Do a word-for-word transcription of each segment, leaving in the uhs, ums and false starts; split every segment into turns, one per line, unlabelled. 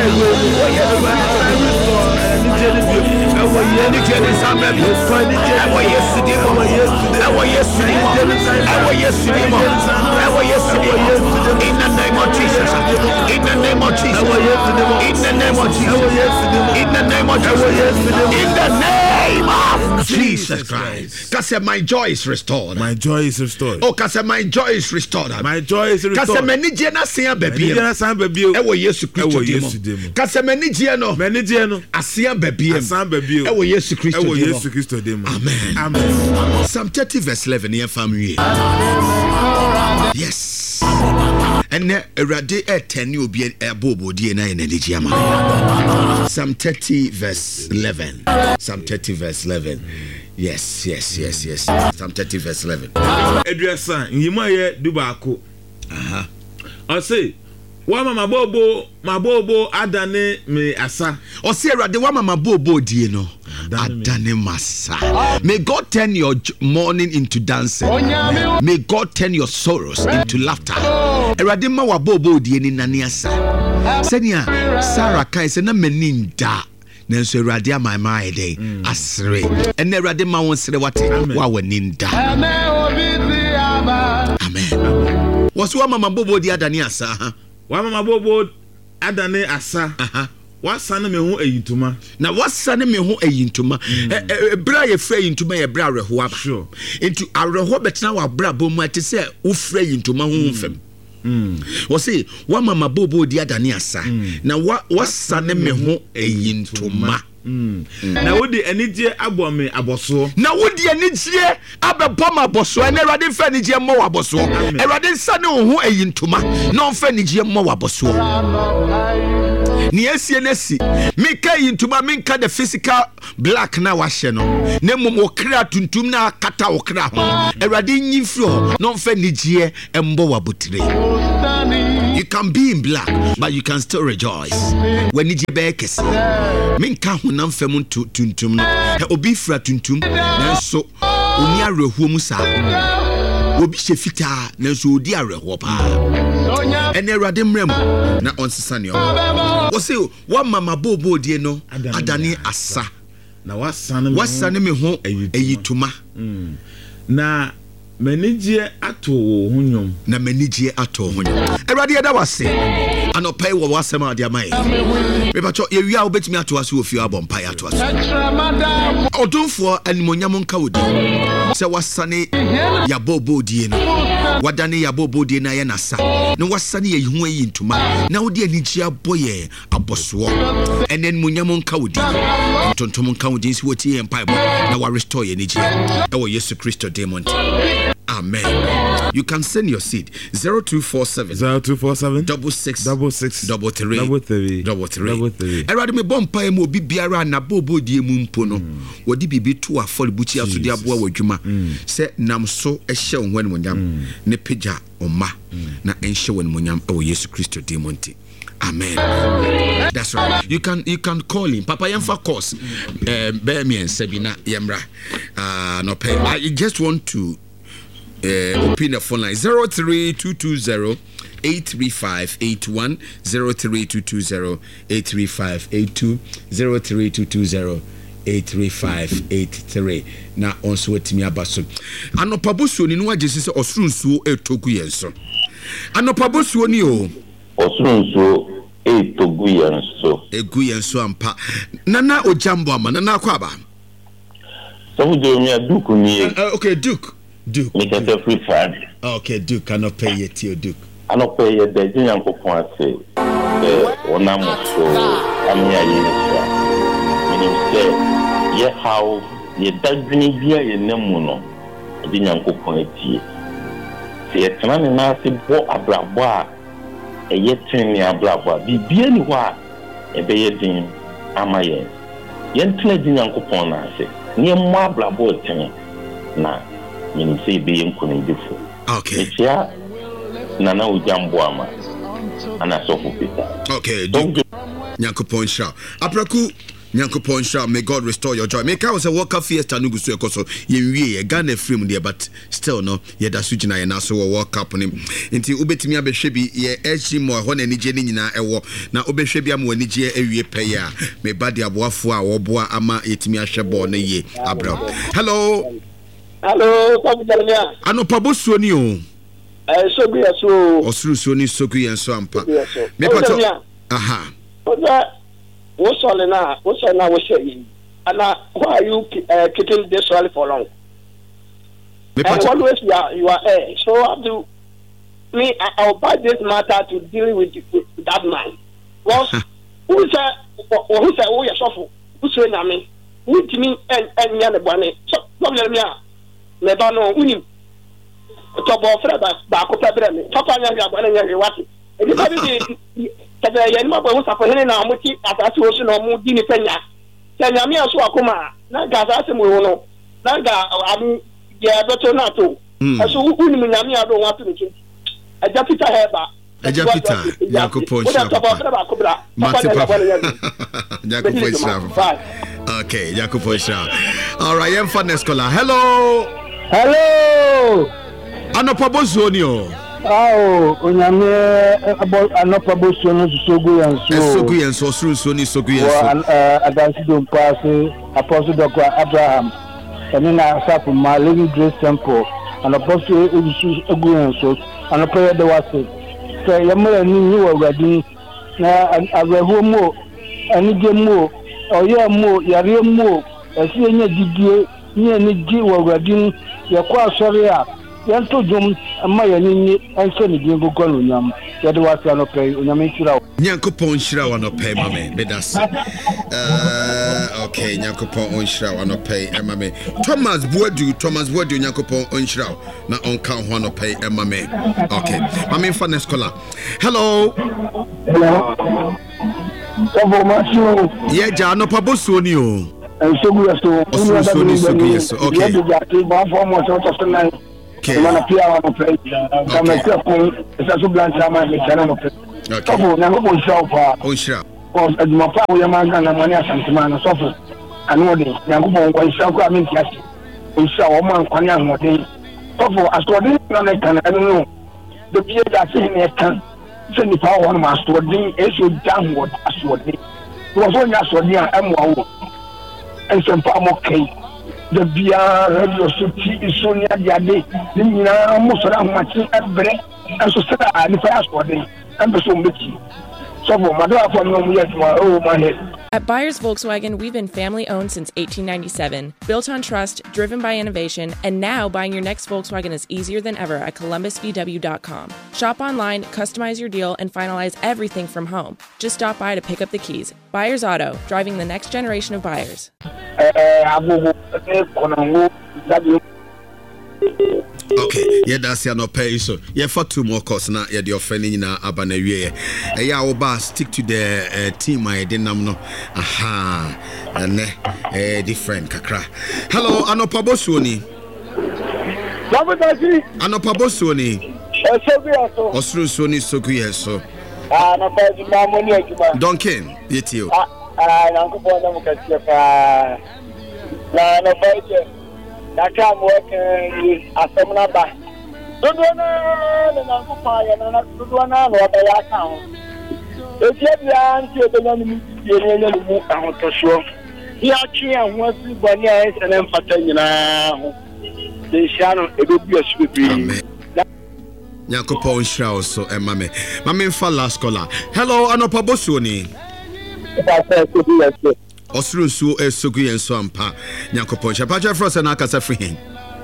In the name of Jesus. In the name of Jesus. In the name of Jesus. In the name of Jesus Christ. Cause my joy is restored.
My joy is restored.
Oh, cause my joy is restored.
My joy is restored.
Cause many jena say baby.
Jena say baby.
Ewo Yesu Kristo demo. Cause many jeno.
Many jeno.
Asia baby.
Asia baby.
Ewo Yesu Kristo demo.
Ewo Yesu Kristo demo.
Amen.
Amen.
Psalm thirty verse eleven here family. Yes. And Erade ten you be a bobo D N A in the Psalm thirty verse eleven. Psalm thirty verse eleven. Yes, yes, yes, yes. Psalm thirty verse eleven.
Edresa, Yimaye Dubako.
Uh-huh.
I say, Wama mabobo, mabobo adane me asa.
Or say Erade Wama mabobo dieno. Adane masa. May God turn your mourning into dancing. May God turn your sorrows into laughter. Erade ma wabobo dieni nani asa. Senya Sarah kai se na meninda. Nanso Erade ama mai dey asre. Ene Erade ma won sere wate wa waninda. Amen. Was wa mama bobo di adane asa.
Wa mama bobo adane asa.
Aha.
Wasane me ho ayintuma.
Na wasane me ho ayintuma. E bra ye fra ayintuma ye bra reho aba.
Sure.
Into areho betena wa bra bomu ate se wo fra ayintuma ho mfem.
Mm.
Wo say wa mama bobo di adane asa. Na wa wasane me ho ayintuma.
Mm. Na wodi enije abo me aboso.
Na wodi enije abebo ma aboso. Na Erade fa enije mo aboso. Erade sane ho ayintuma. Na fa enije mo aboso. Ni esi nesi mika yintuma minka the physical black na wahye no na mom okra tuntum na kata okra ho Erade nyimfri ho no mfa nigye embo wabotire. You can be in black but you can still rejoice when nigye be kese minka ho na mfa mu tuntum no obi fra tuntum nanso oni arehuo mu sa obi shefita nanso odi arehuo pa ene Erade mrem na onsesa ne o wo say wa mama bobo die no adane asa
na wasane me
wasane me ho eyituma
na manigye ato wo hunyom
na manigye ato wo hunyom Erade eda wase anopai wo wasem ade amai me bacho ye wia obetimi ato ase ofie abompai ato ase odunfo animonyam nka wodi se wasane ya bobo die no wadane ya bobo die na ye nasa na wasane ye hu ayi ntuma na wodi anigye aboye aboso enen munyam nka wodi tontom nka wodi si woti ye mpai bo na wa restore ye anigye e wo Yesu Kristo demon. Amen. You can send your seed zero two four seven
zero two four seven
double six
double six
double three
double three
double three
double three.
Erade me bompa e mo bibiara na bobo die mu mpo no wodi bibi to afol buchi aso de aboa wadwuma se nam so e hye won wan monyam ne pagya oma na enhye won monyam e wo Yesu Kristo demonti. Amen. That's right. You can you can call him. Papa Yemfa course. Eh be me en Sabina Yemra. Ah no pay. I just want to uh, open the phone line zero three two two zero eight three five eight one zero three two two zero eight three five eight two zero three two two zero eight three five eight three. Na onso wetimi abaso. Anopa bosuo ni no agese se osurunsuo etoku yenso. Anopa bosuo ni o.
Osurunsuo etogu yenso.
Egu yenso ampa. Nana ojambo ama nana akwaba.
So do me Duke ni.
Uh, okay, Duke. Duke.
Me can say free Friday.
Okay, Duke cannot pay yet to Duke.
I no pay yet the Jinyan Popon say. Eh, onamo so amia yinsa. Meaning say ye how ye dadwini bia ye nemu no. Jinyan Popon etie. Se ye tana na se bo abrabo a eye tini abrabo bibia ni ho a ebe ye din ama ye. Ye ntena Jinyan Popon na se. Ni mo abrabo tini na meaning say be nkuni defo.
Okay.
Etia nana ujambo ama ana sofu pita.
Okay, Duke. Nyankopon sha. Apraku Nyankopon sha, may God restore your joy. Make us a World Fiesta no gusu ekoso. Yenwie Ghana frame there, but still no, ye da sujina ye na so World Cup nim. Nti ubetimi abehwe bi ye eji mo ho na anije ni nyina ewo. Na ubehwe bi am anije ewie peye a. Me badi aboafo a wo boa ama yetimi ahwe ball na ye. Abraham. Hello.
Hello, Papa Jeremiah.
Ano pabosuo ni o.
Eh, so bi so.
Osuru so ni soku yen so ampa.
Me pato.
Aha.
Oja, wo so le na, wo so na wo shey. Ana, why are you uh, keeping this rally for long? Me pato. And always you are you are eh. So I have to me I, I'll buy this matter to deal with, with that man. Was who say who say who you suffer? Who say na me? Who timi en en ya le bwane. So problem me a me ba no unim. To bo fra ba ba ko pebre me. Papa nya ya bwane nya wati. E bi ba bi tabe ya ni ma bo sa fo hene na mo ti atase wo so na mo di ni penya. Tanya me so akoma na ga sa se mo no. Na ga am ya beto na to. So unim nya me ado wa to ni ti. Eja Peter Heba.
Eja Peter Yakupon Shafa. Yakupon Shafa. Okay, Yakupon Shafa. All right, I'm fun scholar. Hello.
Hello.
Anopabozonio.
Oh, onyame about anopabozonio sogu yanso.
Sogu yanso suru soni sogu yanso.
Uh, adansi don pass Apostle Doctor Abraham. Enina safu ma Living Grace Temple. Anapostle sogu yanso. Anopoye de wase. So yamara ni ni wa gadi na aweho mo anije mo oye mo yare mo esi enye didie ni enije wa gadi ya kwa sori a yanto jom ama ya ni ense ni dingo golu nyam ya de wase anopoye onyame tira
Nyankopon shira wa no pay mame bedas uh okay Nyankopon on shira wa no pay mame Thomas Boadu Thomas Boadu Nyankopon on shira na on kan ho no pay mame okay mame fa next caller hello
hello Obo masho
ye ja no pabosuo ni o
ensogu yeso
osuo ni sogu yeso okay
ye de ati ba fo mo so to tonight okay mana pia wa no pay kama kwa ko esa so blancha ma me chana no pay
okay
Obo na go shofa
on shira
o aduma pa wo yamanga na mani asantima na sofu anu de Nyankopon kwa isha kwa mi tiasi o sha o man kwani anode Obo asode na na kan anu no de bie da se ne kan se ni pa wo ma asode e so dan wo asode wo so nya asode a amwa wo en se pa mo kai de bia radio suti isonia diade ni na mo so na ma ti ebre en so sada ni fa asode en be so mbeti.
At Byers Volkswagen, we've been family-owned since eighteen ninety-seven, built on trust, driven by innovation, and now buying your next Volkswagen is easier than ever at columbus v w dot com. Shop online, customize your deal, and finalize everything from home. Just stop by to pick up the keys. Byers Auto, driving the next generation of buyers.
Okay, yeah, that's ya no pay so. Yeah, for two more course na yeah the offending na abana wie. Eh ya oba stick to the uh, team I didn't know. Aha. And eh different kakra. Hello, Anopabosuoni.
Babutaji.
Anopabosuoni.
Esoguyeso.
Osuru soni soguyeso.
Ah, na paji mamoni ekuma.
Duncan, yetio.
Ah, ah, Nyankopon na mukasiya pa. Na na paji. Naka working asemna ba dodona na na kupa ya na dodona no ba ya kan e tie bia nti e benya ni die ne ne mu ahotoso ya twe ho asi bani a ese ne mfata nyina ho de shano e be bia su bebre
Nyankopon shao so e mame mame fa last caller hello Anopabosuoni Osuru su esogu yenso ampa Nyankopon sha pacha frost na akasa free hen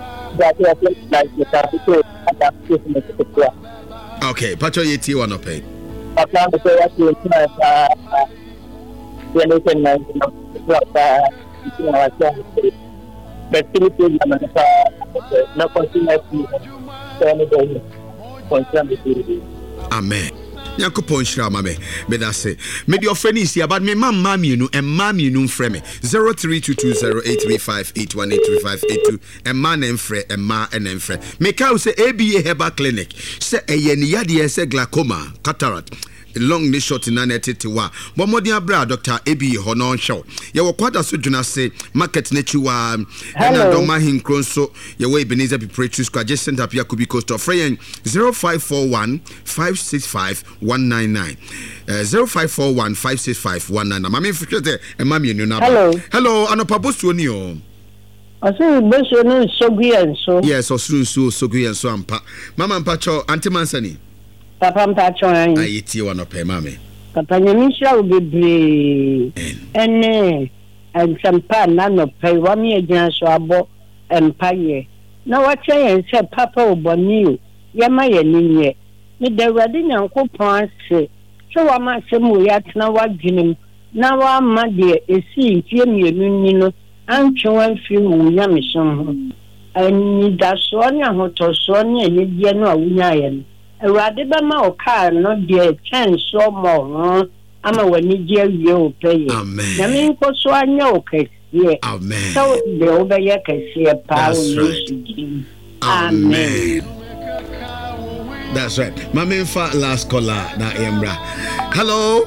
okay pacha yeti one pay
papa be ya ti na ta ya ne ken na ta na ta but ti na ta na continue to ne do continue
amen Nyankopon shira mame me da say me the offend is here but me mamma mienu and mamma mienu mfrɛ me zero three two two zero eight three five eight one eight three five eight two and man mfrɛ and ma and mfrɛ me ka say A B A Herbal Clinic say eye ni yade say glaucoma cataract long ne short na na tetewa bo modern abra Doctor Ebi ho no hwew ye wo kwada so dwuna se market na chiwa na do ma hinkro so ye we Ebenezer Preparatory School adjacent up Yakubi Coast of Freyen zero five four one five six five one nine nine uh, zero five four one five six five one nine nine mama mfike de e mama enu na
hello
hello anopa bosu oni o
Osu bosu no sogu enso
yes osu nso sogu enso ampa mama mpa cho anti mansani
papa mpa cho an
ayeti wa no pe mama
papa nyami sha obebre ene ensampa na no pe wa mi agina so abo empaye na wa chen se papa oboni o yama ye ninye me da wade nyankopon ase so wa ma se mu ya tena wa dwinem na wa ma de esi ntie mienu ni no antwe fi mu nya mission ani da so nya hoto so nya ni die no awunya ye no awade ba ma o car no de chen so mo ama wani je wie o peye na me nko so anya o kesi
amen
so de o be ye kesi pa o
amen. That's right. Mama infa last caller na Embra. Hello.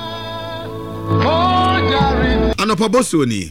Anopa Bosoni.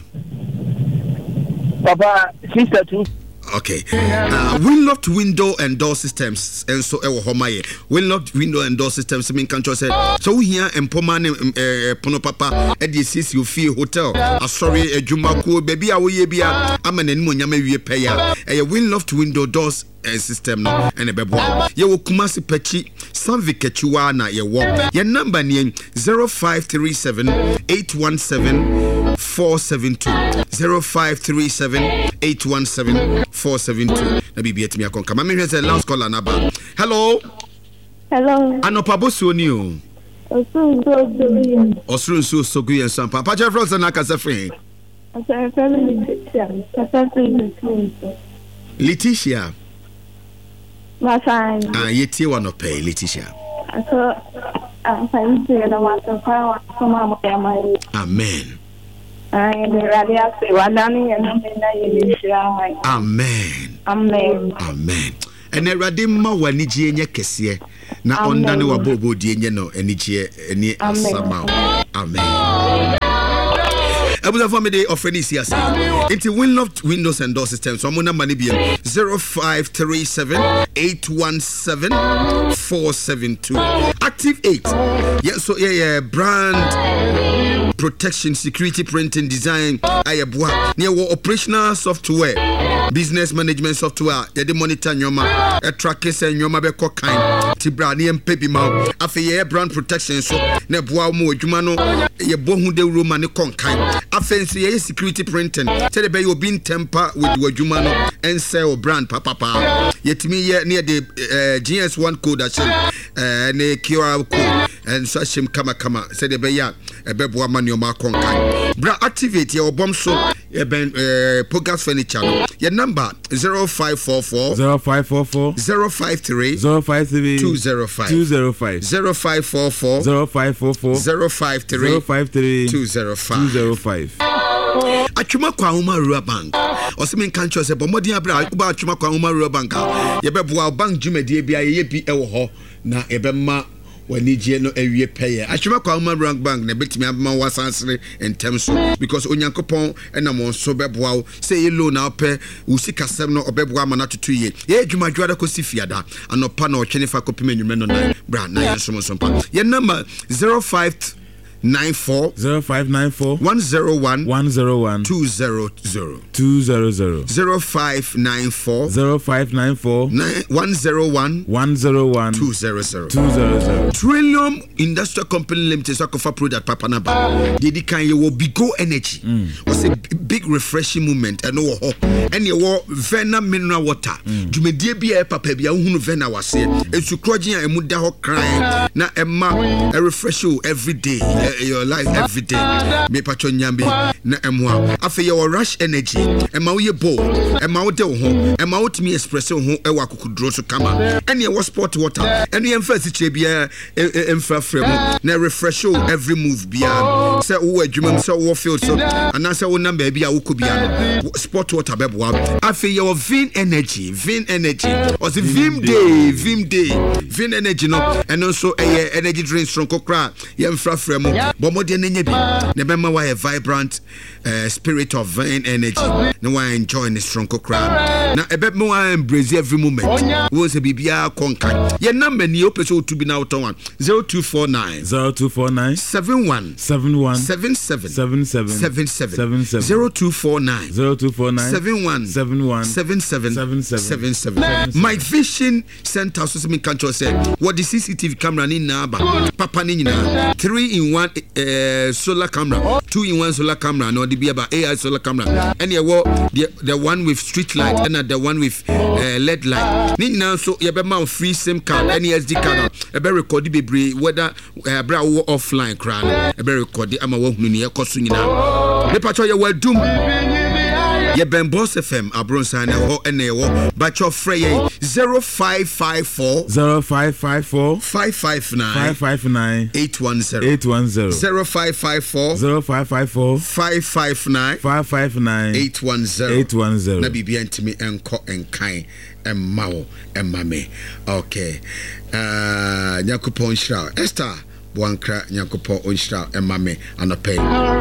Papa, sister too.
Okay. Uh, Winloft window and door systems and so ewo homaye. Winloft window and door systems mean control said. So here empoma ne pono papa e de sisi you feel hotel. Ah sorry ejuma ko baby a wo ye bia amane nmu nyama wie peya. E Winloft window doors and system no and e bebo. Ye wo Kumasi Pechi Sanvi Kechiwa na ye wo. Ye number ni zero five three seven eight one seven four seven two zero five three seven eight one seven four seven two. Na bibi etimi akonka. Mama me say last caller na ba. Hello.
Hello.
Anopa Bosoni o.
Osun so Soguyen.
Osun so Soguyen sampa. Pa Jeffrey na kasa free.
Asa family Letitia. Kasa free
Letitia.
Masan.
Ah yeti wa no pay Letitia.
So I'm fine to the one to power mama my.
Amen. Amen.
Amen.
Amen. And erade ma wani ji enye kese na ondane wa bobo di enye no eni ji eni asama. Amen. Abuza for me dey offering is here. Into Winloft windows and door systems. So amuna mani bi zero five three seven eight one seven four seven two. Active eight. Yeah, so yeah, yeah, brand protection, security, printing, design. Ayabwa. Near operational software, business management software. Yeah, the monitor nyoma, a trackers and nyoma be kokain. Tibra ni empebi ma. Afe yeah, brand protection so. Ne bua mo jumano. Ye bohu de room and konkain. Offense ye security printing. Tell be you being temper with wajuma no and sell brand papa pa. Yetimi ye near the uh, G S one code that uh ne Q R code and such him kama kama. Say the be ya e be boa man your ma konkan. Bra activate your bomb so e ben uh, Pogas furniture no. Your number zero five four four
zero five four four
zero five three
zero five three
two zero five
two zero five
zero five four four
zero five four four
zero five three
zero five three
two zero five
two zero five.
Atwuma kwa Homa Rural Bank. Osimi kancho se bomodi abra uba atwuma kwa Homa Rural Bank. Ye beboa bank dwumadie bia ye bi ewo ho na ye bema wani je no awie peye. Atwuma kwa Homa Rural Bank na betimi abema wasansere entem so because onyankopon ena mo so beboa say ye loan na ope usika sem no obeboa ma na tutu ye. Ye dwumadwada ko sifiada anopa na otwene fa kopime nwume no na bra na ye so so pa. Ye number zero five nine four
zero five nine four
one zero one
one zero one
two zero zero
two zero zero
zero five nine four
zero five nine four
one zero one
one zero one
two zero zero
two zero zero.
Trillium Industrial Company Limited so kofa product papa na ba dey kan ye wo Bigo Energy was a big refreshing moment and no ho and ye wo Vena mineral water dwumadie bia papa bia hunu Vena wase esu krogen a emu da ho kran na emma a refresh you every day your life every day. Me patcho nyambi na emwa. Afe your rush energy. Ema wo ye bold. Ema wo de wo ho. Ema wo timi express wo ho e wa kokudro so kama. Ene wo sport water. Ene em fa si che bia em fra fra mu. Na refresh you every move bia. sɛ wo adwuma sɛ wo field so anasa wo number bi a wo ko bia no sport water beboa afei your Vin Energy Vin Energy or the Vim Day Vim Day Vin Energy no and also a energy drink strong kokra yemfra fremo bomode na nya bi na bema wa a vibrant uh, spirit of Vin Energy no wa enjoy the strong kokra na ebe mo wa embrace every moment wo se bibia konkan ye number ni opeso to be now to one zero two four nine
zero two four nine
seven one
seven one
seven seven
seven seven
seven seven zero two four nine
zero two four nine
seven one
seven one
seven seven
seven
seven seven. My vision center so me control say what the C C T V camera ni na ba papa ni nyina three in one uh, solar camera two in one solar camera no the be about A I solar camera and you the the one with street light and the one with uh, L E D light ni nyina so you be ma free SIM card any S D card e be record be whether uh, bra offline cran e be record ama wo hunu ni e koso nyina me pacho ye wadum ye ben Boss F M abronsan na ho ene wo bacho frey zero five five four
zero five five four
five five nine
five five nine
eight one zero
eight one zero
zero five five four
zero five five four
five five nine
five five nine
eight one zero
eight one zero
na bibia ntimi enko enkan emmawo emmame okay uh nyakopon shira Esther Bwankra nyakopon onshira emmame anope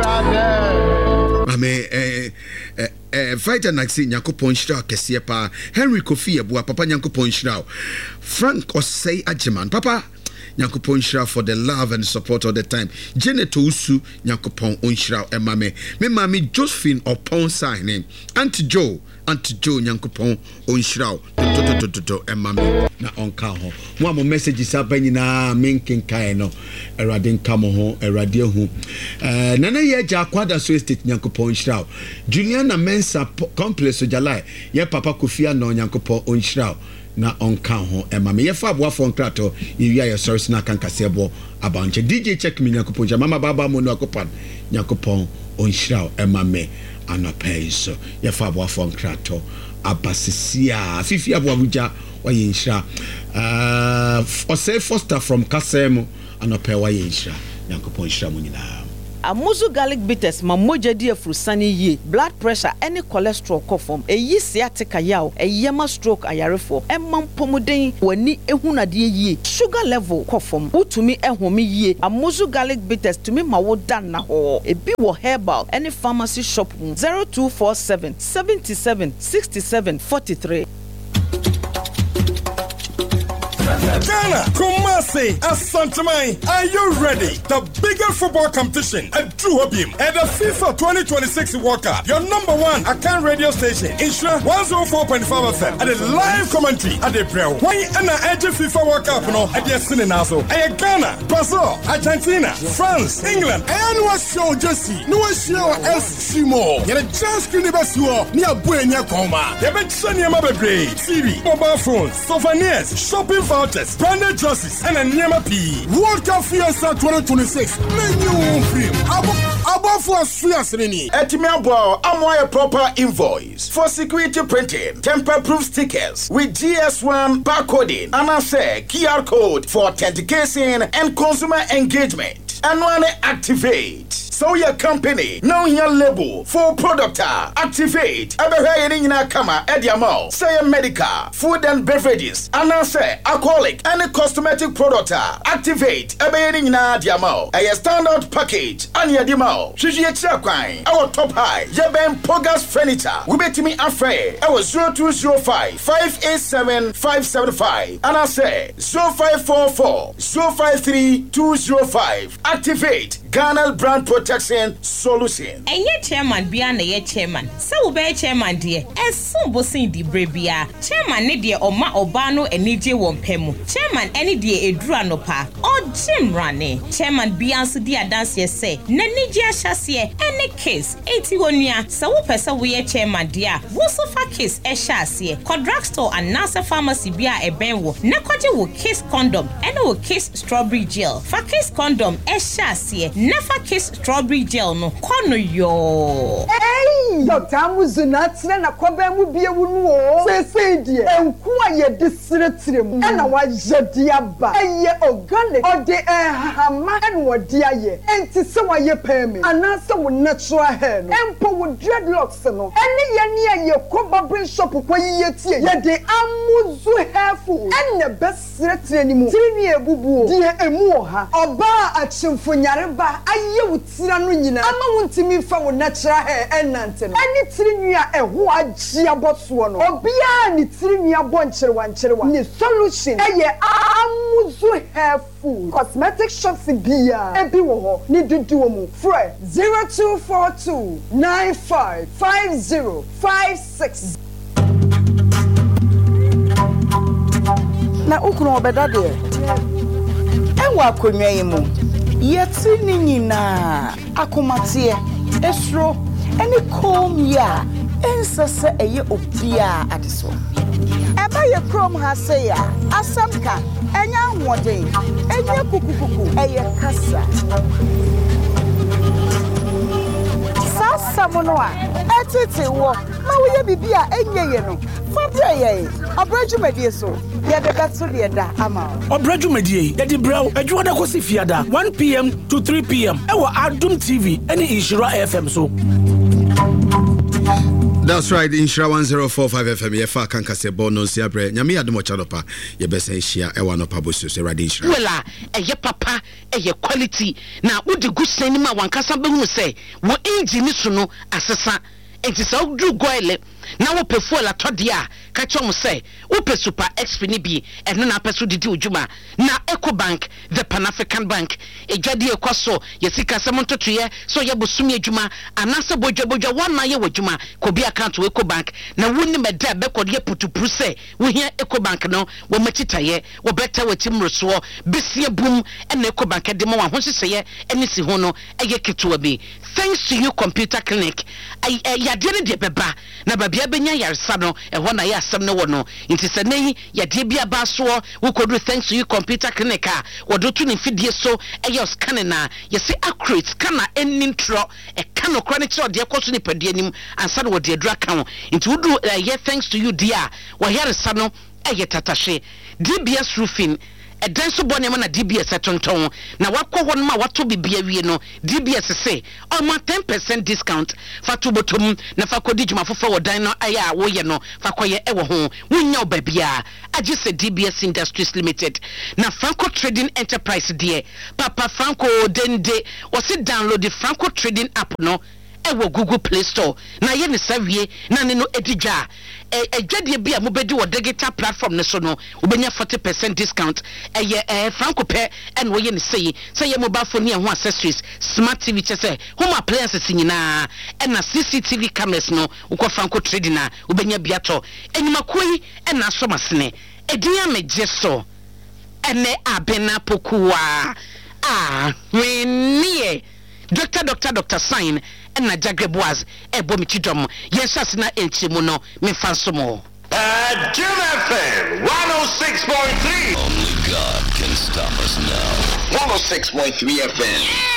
ame eh eh eh fighter naxi nyakopon shira kese pa Henry Kofi Ebua papa nyakopon shira Frank Osei Ajiman papa nyakopon shira for the love and support all the time Janet Usu nyakopon onshira emame me mami Josephine Opon sign Auntie Joe Auntie Joe nyankopon onshira to to to to emame na onka ho mo am messages abanyina menkenkan no erade nka mo ho erade hu eh nana ye ja kwada so estate nyankopon onshira Juliana Mensa complex Jalai ye papa Kofi na nyankopon onshira na onka ho emame ye fa aboafo nkrato yewia ye sorry na kan kasebo abanche D J check me nyankopon ja mama baba mo no akopan nyankopon onshira emame anapaiso ye fa aboafo nkrato abasisia fifi aboabuja waye nshira uh Osei Foster from Kasemo anapai waye nshira nyankopon nshira mo nyina
Amuzu garlic bitters ma moja di afrusani ye blood pressure any cholesterol kofom eyi sciatica yaw eyema stroke ayarefo emam pomuden wani ehunade ye sugar level kofom utumi ehome ye Amuzu garlic bitters tumi ma wo dan na ho ebi wo herbal any pharmacy shop zero two four seven seven seven six seven four three.
Ghana, Kumasi, Asantamai, are you ready? The biggest football competition at True Hobium at the FIFA twenty twenty-six World Cup. Your number one Akan radio station, Isra one oh four point five F M, and a live commentary at the Braille. Why and the edge of FIFA World Cup no at the Sininazo? And Ghana, Brazil, Argentina, France, England, and what show Jesse? No show else Shimo. You're just university near Buena Coma. You've been sending your T V, mobile phones, souvenirs, shopping vouchers, branded dresses, and a Nyama P. World Cup Fiesta twenty twenty-six. Menu film. Above for Fiesta.
Etimabo, I'm a proper invoice for security printing, temper-proof stickers with G S one barcoding, and I say Q R code for authentication and consumer engagement. And when activate. So your company, now your label for product activate. Ever in a kama ediamo. Say medical, food and beverages, and I say alcoholic any cosmetic product activate. Ever in a diamo. A standard package and your demo. Shishi Chakwine, our top high. Jeben Pogas furniture. We bet me afraid. I was zero two zero five five eight seven five seven five. And I say zero five four four zero five three two zero five. Activate Ghana brand protection solution.
And ye chairman beyond the chairman. So be chairman dear. As soon bossing di brebia. Chairman ne dear Oma Obano and Nije Wompemu. Chairman any dear Edruano pa. Or Jim Rane. Chairman beyond Sudia dance ye say. Nanija Shasie any case. eighty-one year. So pesa we chairman dear. Wosofa case e shasie. Kodrak store and Nasa pharmacy bia e benwo. Nakoje will case condom. And will case strawberry gel. For case condom e shasie. Never Kiss strawberry gel no kono yo.
Hey, Doctor Amuzu na tire na kwaba mu bie wu no o. Se se die. Enku a ye de siretire mu. Na wa jedi aba. Eye organic. Ode eh hama na wo de aye. Enti se wa ye pay me. Ana se wo natural hair no. Empo wo dreadlocks no. Ene ye ne ye koba brain shop kwa ye tie. Ye de Amuzu hair food. Ene best siretire ni mu. Tiri ni ebubu. Die emu ha. Oba achimfo nyare ba aye wo tira no nyina. Ama wo ntimi fa wo natural hair enante no. Ani tiri nua eho agye aboso no. Obia ni tiri nua bo ncherewa ncherewa. Ni solution eye Amuzu hair food. Cosmetic shops bia ebi wo ho ni dudu mu. Fre zero two four two nine five five zero five six. Na ukunu obeda de enwa akonwa yi mu yeti ni nyina akomate esro eni kom ya ensese eye obia adeso eba ye krom ha se ya asamka enya ahoden enya kukukuku eye kasa sasa mono a etete wo ma wo ye bibia enye ye no fabre ye obrajumedie so ye de beto de da ama
obrajumedie ye di braw adwo da kosi fiada one p m to three p m e wo Adum T V eni Inshira F M so.
That's right, Inshira one oh four point five F M. Yefa kanka se bono si abre. Nyame adumo chanopa. Ye bese shia ewa no pabosu se radi Inshira.
Wela eye papa eye quality na wodi guseni ma wankasa behu se wo engine so no asesa. Enti sa odu goile na wo pefu la todia ka chom say wo pe super exp ni bi eno na pesu didi ojuma na Ecobank the Pan African Bank ejade ekoso yesika semontotoye so ye bosumi ejuma anase bojwa bojwa wana ye wajuma ko bi account we Ecobank na woni meda be ko de putupru say wo hia Ecobank no wo matitaye wo beta watimroso besie bum ena Ecobank de mo wa hoseseye eni si ho no eye ketuwa bi. Thanks to you computer clinic ay yade ne de beba na babia benya yaresa no e ho na ya asem ne wo no nti se nei yade bia ba so wo kodu thanks to you computer clinic a wodo ni fidie so e yo scan na ye se accurate scan na enintro e kan okra ne kire ode ekoso ni padie nim ansa na wo de adura kan nti wodu ye thanks to you dia wo yaresa no e ye tatashe D B S roofing edan so bone na D B S atonton na wakọ hon ma wato bibia wie no D B S say almost ten percent discount fa to botom na fa kodi djuma fofa wodan no aya wo ye no fa koye e wo ho wonya obabia agi se D B S Industries Limited na Franco Trading Enterprise de Papa Franco dende wose download the Franco Trading app no e wo Google Play Store na ye ne sawie na ne no edidwa ejade bia mo bedi wo digital platform ne so no ubenya forty percent discount eye eh Franco pe en wo ye ne sei say ye mobile phone e ho accessories smart T V chese home appliances nyina en na C C T V cameras no ukọ Franco Trading na ubenya biato enyima koi en na so masene edinya meje so ene abena pokuwa ah wenie Doctor Doctor Doctor Sign and na Jagre Boaz e bomi chidom yensas na enchimu no me fansomo
Jim F M one oh six point three. Only God can stop us now. one oh six point three F M.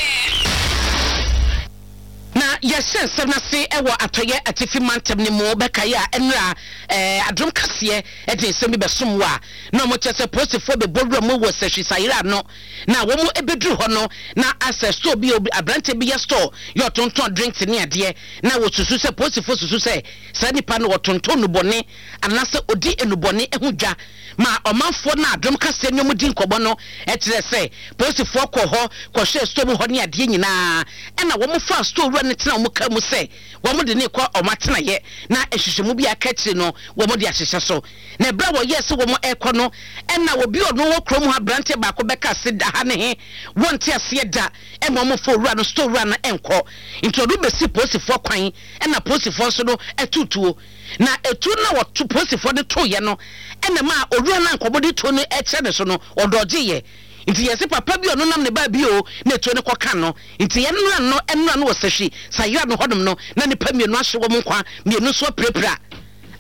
Na yeshe sem na se ewo atoye atifi mantem ni mo bekaya enra eh adom kase e de sem be somwa na mo chese postifo be bodro mo wo sehwisayira no na wo mo ebedru ho no na access to bi abrante bi store yo tonton drinks ni ade na wo susu se postifo susu se sa nipa no wo tonton no bone anase odi enubone ehudwa ma omanfo na adom kase nyom di nkobo no e kire se postifo ko ho ko hwe store ho ni ade nyina e na wo mo fa store ne tena mo ka mu se wo mo de ne kwa o matena ye na ehwehwemu bi akachiri no wo mo de ahyehye so na bra wo yes wo mo ekọ no e na wo bi ono wo krom ha brante ba ko beka se da ha ne he wonte ase da e mo mo fo rua no store rua na enko into do besi posifo kwan e na posifo so no etutuo na etu na wo tu posifo de to ye no e na ma orua na nkobo de to no e che ne so no odoje ye nti yesi papa bi ono nam ne ba bi o na etu ne koka no nti ye no no eno no wo sehwi sayira no hodom no na ne pa mienu ahye wo mo kwa mienu so prepra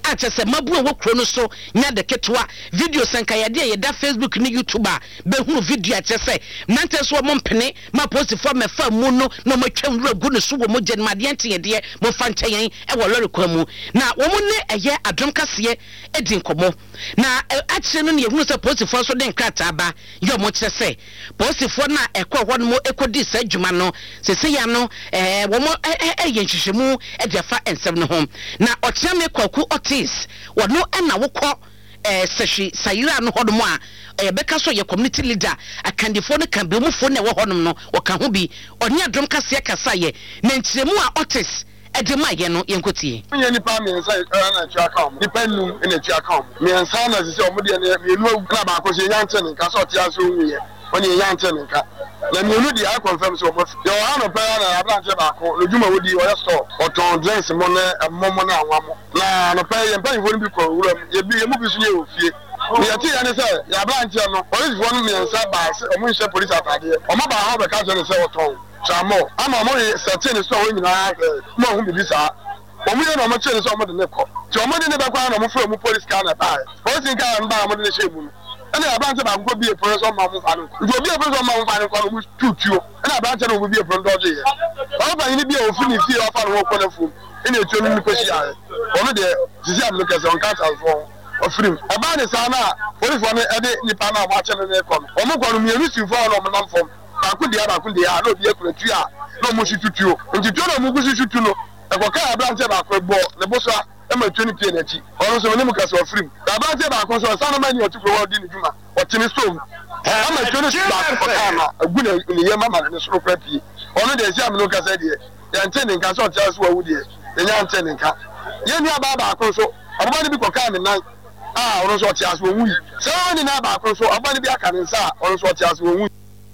a kyese mabu a wokro no so nya de ketwa video sanka yade yeda Facebook ni YouTube a be hunu video a kyese nante so mo mpene ma post for me fa mu no no mo twam wura gu no so wo mo gye ma de ante yede mo fa nkyɛn e wo lori kwa mu na wo mo ne eye adom kase e di nkomo na a kyere no ne hunu se post for so de nkrata ba yo mo kyese post for na ekɔ hɔ no mo ekodi sa dwuma no sese ya no eh wo mo eh yenhwehwemu e de fa ensem no ho na ɔkyerɛ kwaku Otis wono na wokɔ eh sehwe sayira no hodo mo a eh beka so ye community leader akandifo no kan be mufo na wo honom no woka ho bi ɔne adom kase kasa ye na nkyeremu a Otis ede ma ye no yenkotie
nye nipa me nsa na twa account nipa nu na twa account me nsa na se o mo de na me nu na ba ko se yante ne ka so tia so nwuye oni yante ne ka na me nu di I confirm so mo yo ha no pa na abranche ba ko lojuma wodi o store oton drinks mo na mo mo na anwa mo na no pa ye mpa yifo bi ko wura ye bi ye mu bi so ye ofie ya ti ya ne se ya abranche no police fo no me nsa ba se o mo nse police atade o ma ba ha be ka so ne se oton Chamo, ama mo certain so we nyina mo hu bibi sa. O mu ye no mo chere so mo de ne ko. Ti o mo de ne be kwa na mo fra mu police car na ba. Police car na ba mo de ne shemu. Ene abranche ba ko bi e police o ma mo fa no. Nti obi e police o ma mo fa no kwa mo tutuo. Ene abranche no obi e police do je ye. O ba ni bi e ofi ni fi o fa no ko na fu. Ene etu ni ko shi aye. O no de sisi am no kese on ka transform. O free. O ba ne sa na police fo no e de nipa na mo a chere ne ko. O mo ko no mi enu si fo no mo nam fom. Bakundi ya bakundi ya no biye kure tuya no mo shitutuo nti tuo no mo gusi shutu no e ko ka abranche ba ko bo ne boso e ma twenty p na chi ono so ne mo ka so free abranche ba ko so sa no mani otu ko wodi ni juma o timi stone e ma twenty ba ko ka na agu na ni ye mama ne so fra pie ono de sia me no ka sa de ya nte ne nka so tia so awu de e nya nte ne nka ye ni aba ba ko so abo ni bi ko ka me nan ah ono so tia so wu yi se oni na ba ko so abo ni bi aka ne nsa ono so tia so wu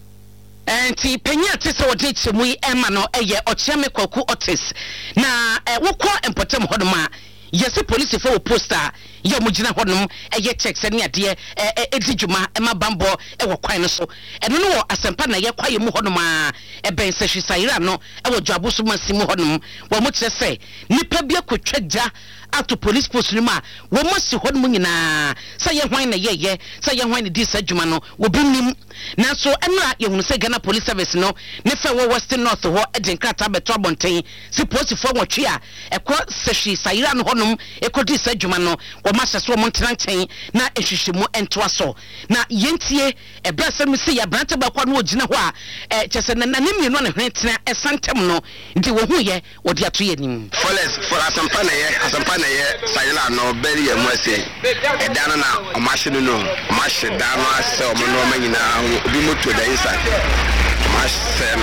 enti penya te se wode chemu yi ema no eye ochiame kwaku Otis na wokọ empotem hodom a yesi police fo poster ye mugina hodom eye check se ne ade edi dwuma ema bambo e wo kwan no so eno no wo asempa na ye kwaye mu hodom a e ben se hwisayira no e wo dwabo so masimu hodom wo mo kire se nipa bia kotwaja ato police post no ma wo mo si hodom nyina se ye hwan na ye ye se ye hwan ne di sa dwuma no wo binim na so enra ye hunu se Ghana police service no ne fe wo Western North ho edin krata beto abonten si police fo wotwe a ekọ sehwi sayira no honom ekodi sa dwuma no wo ma hye so mo ntenanten na ehwehwemu entoa so na yentie ebra sem se ya brante ba kwa no ogina ho a eh kyese na na nemi no ne hwetena esantem no ndi wo hu ye wo de ato ye nim
foles for asampa na ye asampa na ye sayira no beri ye mu ase edano na o ma hye no no o ma hye da no ase o mo no manyina obi moto da inside mas sem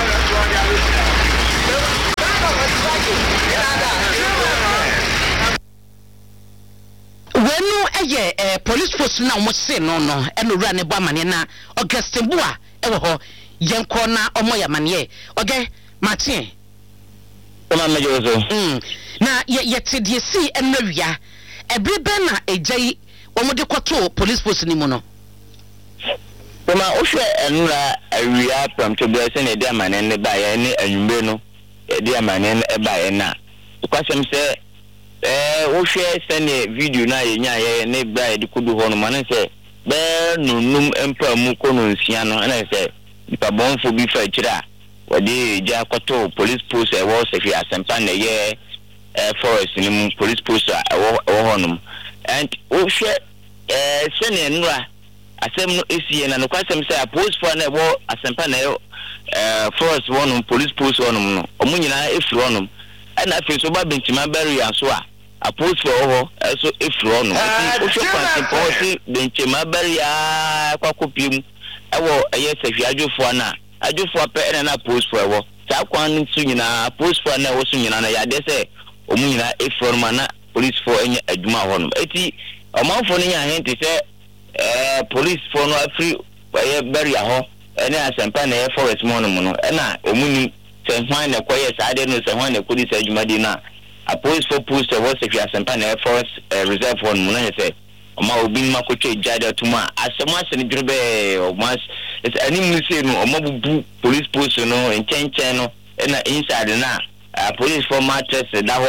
wenu eye eh, police force na omo se no no eno wura ne bo amane na Augustin Bua ewo ho yenko na omo yamane oge Martin
ona mejozo
mm na ye yete die si enawia ebrebe na ejai omo de kwato police force ni mu no
Kuma ohwe enura awia from to be say na amane ne ba ye ne anwumbe no e amane ne ba ye na kwasem se eh ohwe se ne video na ye nya ye ne bra ye de kodu ho no man se be nunum empa mu kono nsia no na se nipa bonfo bi fa kira wade ja kwato police post e wo se fi asempa na ye eh forest ni mu police post e wo ho no and ohwe eh se ne enura asem no esie na no kwasem say a post for na wo asempa na eh force wonum police post wonum no omu nyina efiri wonum na afi so ba bentima barrier so a a post for ho so efiri wonum o so kwasem policy bentima barrier kwa kopiem ewo eye sehwi adwofo na adwofo pe na post for wo sa kwan ntu nyina post for na wo so nyina na ya de say omu nyina efiri wonum na police for enya adwuma wonum eti omanfo no nya henti say eh police for no free eh barrier ho ene asempa na e forest mo no no na omuni se hwan na koye saade no se hwan na kodi sa adwumadi na a police for post was if you asempa na e forest reserve for no na se oma obi ma ko twe jada tuma asemo asene dwurbe o mas ani mu se no oma bubu police post no enchenchen no na inside na a police for mattress da ho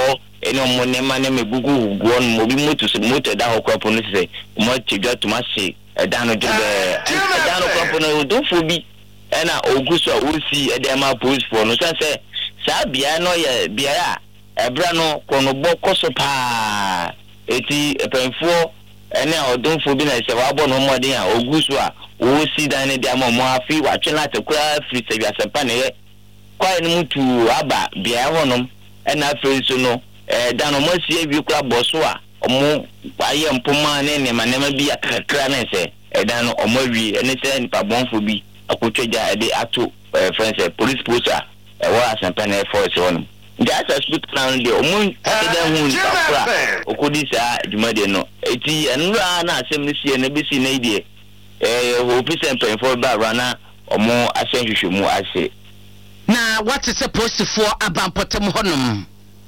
ene omo ne ma ne megugu gugu on mo bi moto moto da ho kwapo no se mo chedwa to ma se eda no de eda no kwapo no do fo bi ena oguso a wosi eda ma police for no say sa bia no ye bia a ebra no kono boko so pa eti epenfo ene odonfo bi na se wa bo no modin a oguso a wosi dan ne dia mo mo afi wa twela tekura free se bia sempa ne ye kwa ni mutu aba bia honom ena afri so no eh dan mo sie bi kura boso a omo aye mpoma ne ne manema bi akakra na se edan no omo wi ene se nipa bonfo bi akotwaja ede ato friends police post a e wa asempa na force honom just as put down the omo edan hu akra okodi sa adwumade no eti enura na asem ne sie na besi na ide eh office empen for ba rana omo asenhwehwe mu ase
na what is supposed to for abampotem honom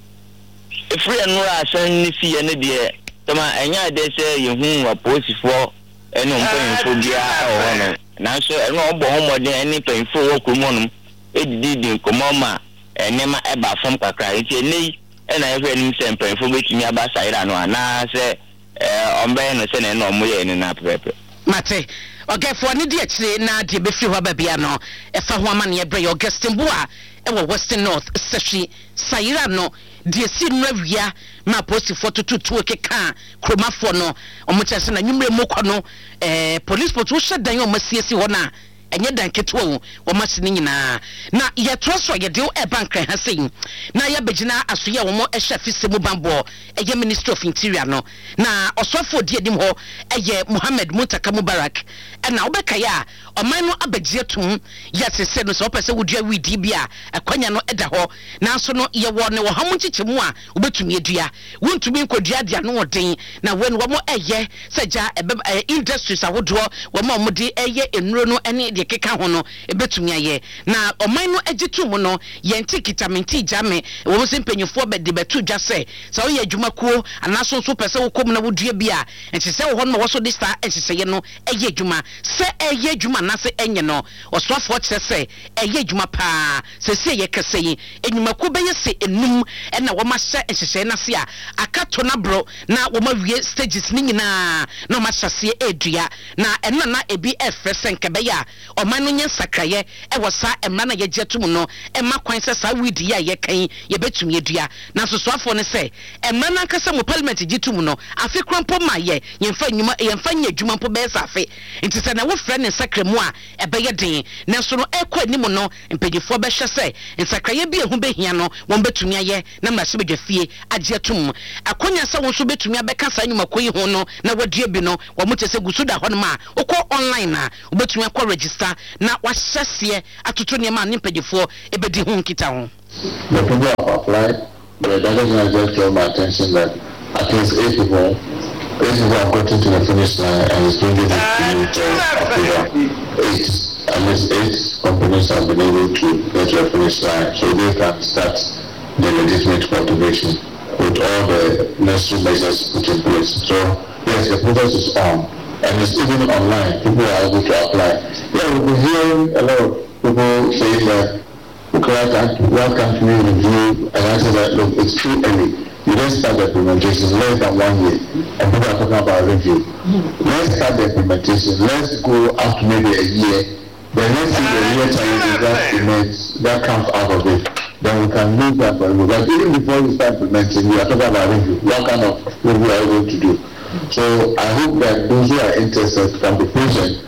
free enura asen ne sie ne de tama enya de se yehu aposi for eno mpen for bia hono na so eno obo homode eni pen for wo kumonum edidi din komoma enema eba fom kakra enti nei ena ehwe nim se mpen for betimi aba saira no ana se eh ombe no se ne no moye ni na pepe
mate okay for ne de akire na de be fi ho ba bia no e fa ho amane e bre Augustine Boa e wo Western North Sashi saira no de si no awia ma post for tutu keka kromafo no omochase na nwumre mokọ no eh police port wo hyedan o masiesi ho na enye dan keto wo wo masini nyina na ye troso ye de e bank ha sei na ye begina asoye wo mo ehwe fisemu bambo eye Ministry of Interior no na osofo die dim ho eye Mohammed Muntaka Mubarak na obeka ya oman no abagie tum ya sese no so pese wodua widi bia akwanya no eda ho na so no ye wo ne wo hamu chichemu a obetumi edua wontumi nkodua dia no odin na wen wo mo eye seja industries awodo wo mo mo di eye enuro no ene de keka ho no ebetumi aye na oman no agitum no ye ntikitamenti jame wo mo sempanyufo be de betu dwa se se wo ye adwumakuo anaso so pese wo kom na wodua bia entse wo ho no wo so de star entse ye no eye adwuma se eye adwuma na se enye no osofo kire se eye adwuma pa se se ye kese yi enwumakuo be ye se enum na wo ma hye entse na se a akato na bro na wo ma wie stages ni nyina na ma hyase edua na ena na ebi efrese nkebe ya oman no nya sakraye e wo sa emra na ye jetum no e ma kwan se sa widi ya ye kan ye betumi edua na sosoafo ne se emra na nkasa mo parliament jitum no afi krampo ma ye yemfa nyuma yemfa nya adwuma mpo be sa afi nti se na wo frɛ ne sakremu a e be ye den na so no ekɔ anim no mpagifo be hwɛ se nsakraye bi ehu be hia no won betumi aye na ma se bedwafie ajetum akonya se wo so betumi abeka sa nyuma koyi ho no na wadua bi no wo mo tese gusu da ho no ma ukɔ online na obetumi akɔ register na wahyɛseɛ atoto ne ma ne mpagifo ebedi ho nkita ho.
The people have applied, but it doesn't just draw my attention that at least eight people, eight people have gotten to the finish line and it's bringing it to approval. Eight, at least eight companies have been able to get to the finish line so they can start the legitimate cultivation with all the necessary measures put in place. So yes, the process is on. And it's even online. People are able to apply. Yeah, we've been hearing a lot of people saying that why can't, why can't we review? And I said that, look, it's too early. You don't start the implementation less than one year. And people are talking about review. Let's start the implementation. Let's go up to maybe a year. Then let's see the real challenges that emerge, that comes out of it. Then we can move that for review. But even before we start implementing, we are talking about review. What kind of review are we going to do? So I hope that those who are interested can be patient.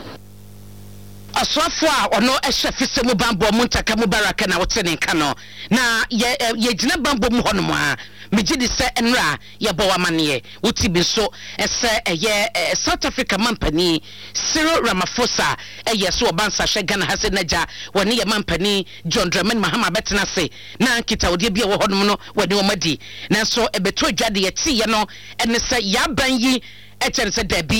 Aswafo a ono ehwe fisemu bambo Muntaka Mubarak na wotene nka no na ye ye gina bambo mu hono a megidi se enra ye bo wamane wuti bi so ese eye South Africa mampani Cyril Ramaphosa eye so obansa hwe Ghana hase naja woni ye mampani John Dramani Mahama betena se na nkita odi bia wo hono no woni omadi na so ebeto dwade ye ti ye no ene se ya ban yi e chere se dabi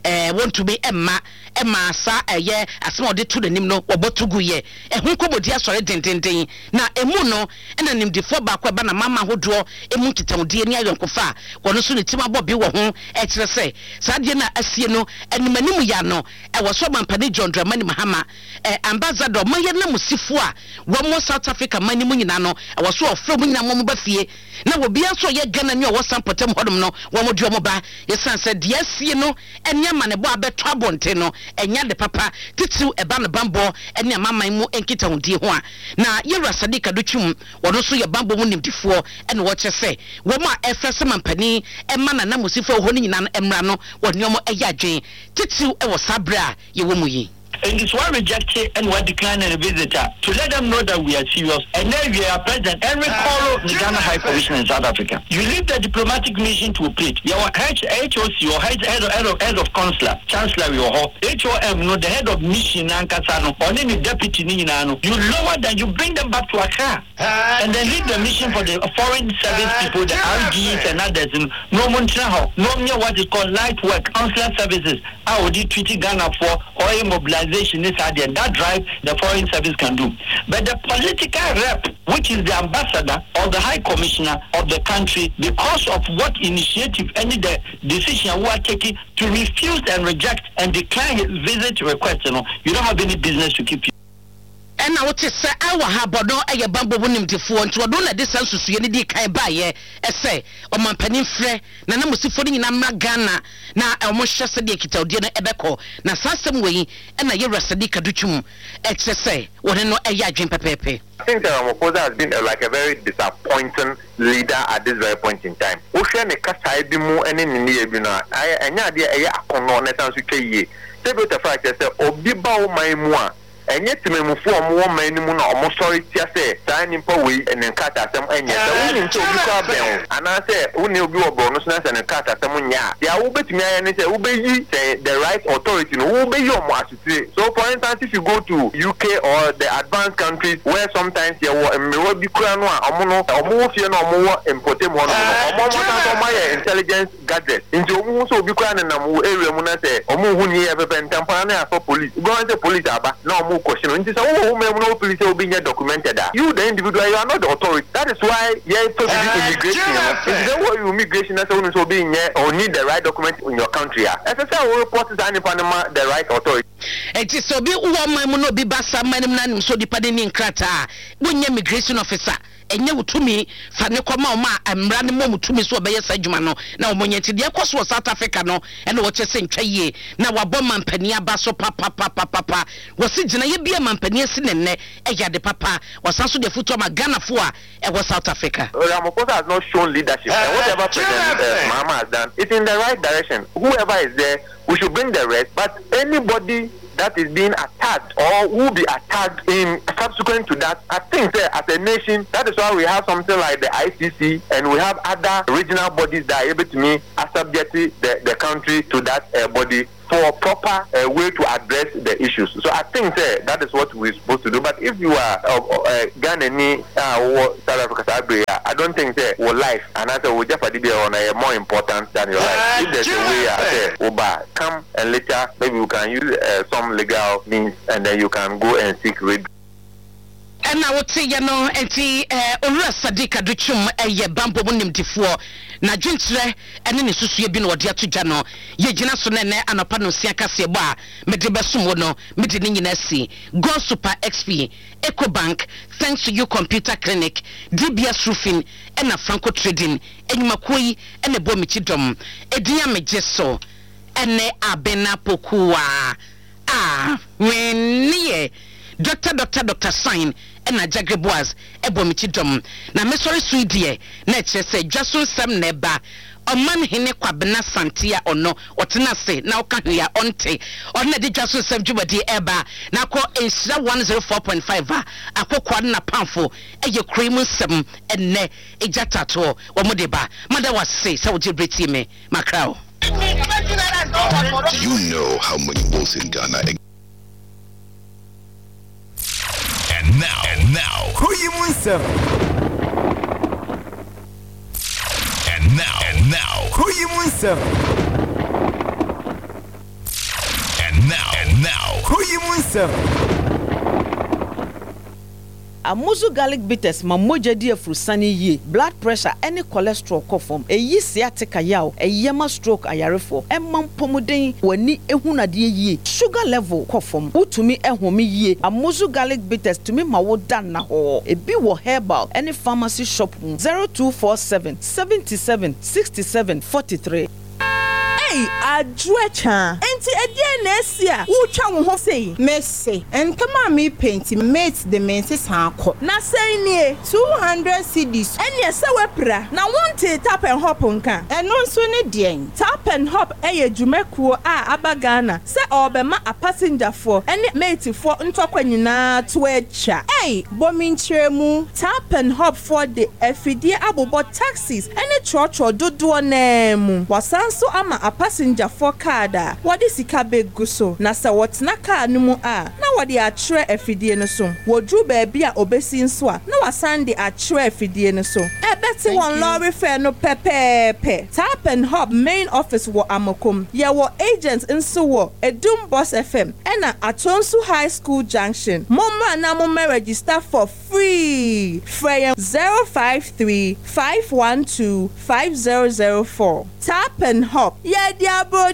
eh want to be emma emma sa eye asem ode to nanim no obotugu ye ehun komodi asore dendenden na emu no ena nimdefo ba kwa ba na mama hodo emu kitamde ni ayonkofa wono so ne tima bobi wo ho e kire se saade na asie no enimanimu ya no e wo so mampane John Dramani Mahama eh ambassador moye na musifo a wo mo South Africa manimu nyina no e wo so ofro mu nyina mo ba fie na wo bia so ye Ghana ni wo sampotem hodom no wo mo dio mo ba yesan se de asie no enya mane bo abeto abonte no enya de papa titiu eba no bambo enya maman mu enkita hodi ho a na Yewura Sadika Dutwum wono so ye bambo mu nimdifo ene wo kyese wo ma efrese mampani ema na na musifo ho ni nyina no emra no wo nyomo eya adwen titiu e wo sabra ye wo mu yi.
And it's why rejecting and why declining a visitor to let them know that we are serious. And then we are President Henry Koro, the Ghana High Commissioner in South Africa. You leave the diplomatic mission to a plate. Your H O C or head of head of head of consular, Chancellor, your H O M, no, the head of mission, Nankasano, or any deputy Ninano. You lower them, you bring them back to Accra, and then leave the mission for the foreign service people, the R Ds and others. No Montreal, no near what is called light work, consular services. I would treat Ghana for oil mobilization. Is idea that drive the foreign service can do, but the political rep, which is the ambassador or the high commissioner of the country, because of what initiative any the decision we are taking to refuse and reject and decline his visit request, you know, you don't have any business to keep you.
And I would say, I will have Bodo a bamboo winning to phone to adona this sense to see any kind by ye, essay, or my penny fre, Nana Musifoni in Amra Ghana, now almost just a dekito dinner ebeko, na some way, and a Yewura Sadika Dutwum, X S A, what I know a yajin pepe.
I think that Ramaphosa has been uh, like a very disappointing leader at this very point in time. Ocean a kasa ebimu ene ni ebina. I enya dia eya akono netan su tweye. Sebe te fa kese obi ba o man mu a enye timemufu omo wo man ni mu na omo sorry tia se dan nimpa we ene nkata asem enye se woni nti obi kwa ben ana se woni obi wo bo no so na se ne nkata asem nya dia wo betumi aye ne se wo beyi se the right authority no wo beyi omo asitire. So for instance, if you go to U K or the advanced countries where sometimes you wo emmewo bi kura no a omo no omo wo fie no omo wo importem ho no omo mo ta so my intelligence gadget nti omo so obi kura ne nam wo area mu na se omo hu ni e pepe ntampa na afa police go on say police aba na omo question nti say wo wo mem no police obi nya documented that you the individual, you are not the authority. That is why you have to be immigration. If you want immigration, that's only so being or need the right document in your country. As I say, we report to the Panama the right authority.
It is so be one my mono be basa manim so depending in krata when immigration officer. Enye utumi fa ne koma o ma amra ne mom utumi so be yesa djuma no na omonyeti de kwaso South Africa no ene wo chese ntwaye na wabo mampani aba so papa papa papa wo se gina ye bia mampani esi nenne eya de papa wasanso de futo ma Ghana fo a e wo South Africa.
Ramaphosa has not shown leadership, and whatever President uh, Mahama has done, it's in the right direction. Whoever is there, we should bring the rest, but anybody that is being attacked or will be attacked in subsequent to that, I think that as a nation, that is why we have something like the I C C and we have other regional bodies that are able to me subject the, the country to that uh, body for a proper uh, way to address the issues. So I think uh, that is what we're supposed to do. But if you are uh, uh, Ghanaian uh, or South Africa, I don't think that your life and I say we just be on more important than your life. If there's a way I say, Oba, come and later maybe you can use uh, some legal means and then you can go and seek redress.
And I would say, you know, and see, uh, Owura Sadika Dutwum, a ye bambo wonim tifo. Na dwintre ene ne susu bi no ode atoja no ye gina so nene anopa no sia kase bo a mede besum wo no mede ne nyina si Go Super X P, Ecobank, Thanks to You Computer Clinic, D B S Roofing, ena Franco Trading, enyumakoi ene bo michidom ediya mejeso ene abena pokua ah wennie Doctor Doctor Doctor Sign ena Jagre Boaz ebo michidom na mesori suidie na chese dwaso sam neba oman hene kwabena santia ono otena se na oka hwea onte ona de dwaso sam djubadi eba na ko ensira one oh four point five a akokwa na pamfo eye cream sam enne ejatato wo modeba mada wase se wo jebreti me makrao.
Do you know how many wolves in Ghana? And now, and now, who you Munsem? And now, and now, who you Munsem?
seven.
Amuzu garlic bitters ma moja di afurusani yie blood pressure any cholesterol kɔ fam eyi sciatica yaw eyema stroke ayarefo emam pomuden wani ehunade yie sugar level kɔ fam utumi ehome yie Amuzu garlic bitters tumi ma wo dan na ho ebi wo herbal any pharmacy shop zero two four seven seven seven six seven four three.
Hey, adwecha. Enti edie na esia. Wo twa wo ho sei. Messi. Entama me paint mate the menses hanko. Na sei nie two hundred cedis. Ene se wepra. Na wonte tap and hop nka. Eno nso ne den. Tap and hop eye dwumekuo a abagana. Se obema a passenger for ene mate for ntokwa nyina to echa. Hey, bomi nkyeremu. Tap and hop for the efidie abobo taxis. Ene chocho dodo na mu. Wasanso ama a passenger for kada wadi sika begu so na sa wotna car no mu a na wadi atwere afidie no so wodru baabi a obesi nso a na wasande atwere afidie no so ebeti won lorry fare no pepepe Tap and Hop main office wo Amokom ye wo agents nso wo Edum Boss F M ena Atonsu High School Junction momma na momma register for free frame zero five three five one two five zero zero four Tap and Hop yeah diabo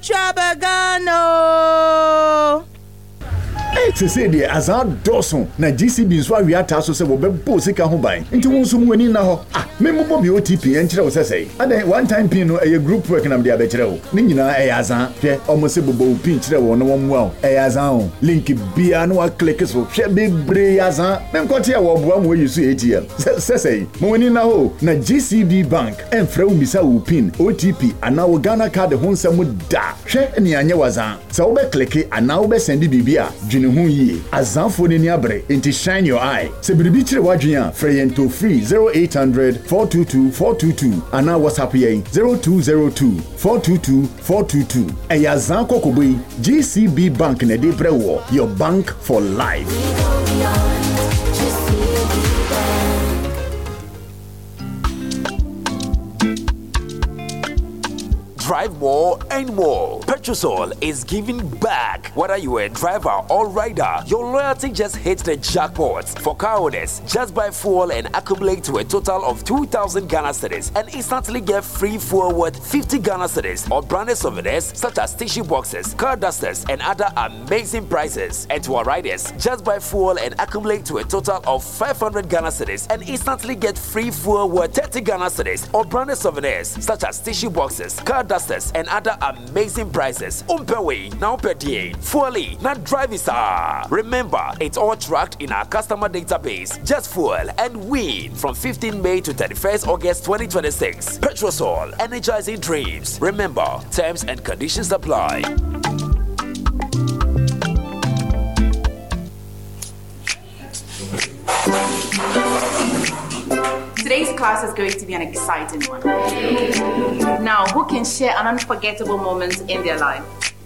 chabagano.
Eh, to say the azar doson na G C B nso awia ta so se wo bebo sika ho ban nti won so mu ani na ho ah me mo bobi O T P en kire wo se sei adan one time pin no e group work na me dia be kire wo ni nyina e azan hwe omo se bobo pin kire wo no wo mu a e azan link bia no wa click so hwe bebre azan me nkote e wo boa mo yusu A T M se sei mo ani na ho na G C B bank en fra wo misa wo pin O T P ana wo Ghana card ho nsam da hwe ni anye wazan se wo be click ana wo be send bibia ne hu yi azanfo ni abre into shine your eye se biribi kire wadwen a free to free zero eight hundred four two two four two two ana WhatsApp ye zero two zero two four two two four two two e ya zan kokobo G C B bank na de brewo your bank for life.
Drive more and more. Petrosol is giving back. Whether you are a driver or rider, your loyalty just hit the jackpot. For car owners, just buy fuel and accumulate to a total of two thousand Ghana cedis and instantly get free fuel worth fifty Ghana cedis or branded souvenirs such as tissue boxes, car dusters, and other amazing prizes. And to our riders, just buy fuel and accumulate to a total of five hundred Ghana cedis and instantly get free fuel worth thirty Ghana cedis or branded souvenirs such as tissue boxes, car dusters, and other amazing prizes. Umpewe, now per day. Fully, not driving sir. Remember, it's all tracked in our customer database. Just fuel and win from fifteenth May to thirty-first August twenty twenty-six. Petrosol, energizing dreams. Remember, terms and conditions apply.
Today's class is going to be an exciting one. Now, who can share an unforgettable moment in their life?